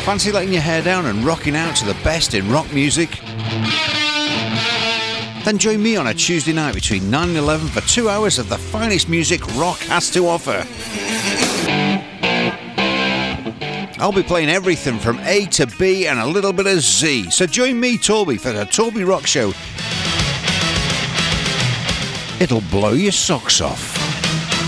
Fancy letting your hair down and rocking out to the best in rock music? Then join me on a Tuesday night between 9 and 11 for 2 hours of the finest music rock has to offer. I'll be playing everything from A to B and a little bit of Z. So join me, Torby, for the Torby Rock Show. It'll blow your socks off.